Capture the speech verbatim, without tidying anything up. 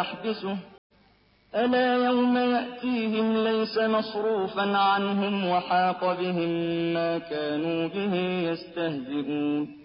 يحبسه ألا يوم يأتيهم ليس مصروفا عنهم وحاق بهم ما كانوا به يستهزئون